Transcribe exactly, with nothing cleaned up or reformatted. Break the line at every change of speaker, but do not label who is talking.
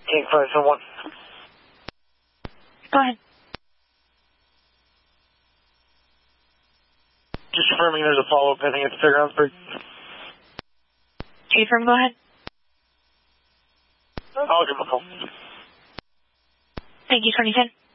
King five seven one.
Go ahead.
Just confirming there's a follow-up pending at the fairgrounds bridge.
Chief, go ahead.
I'll give him a call.
Thank you, twenty ten.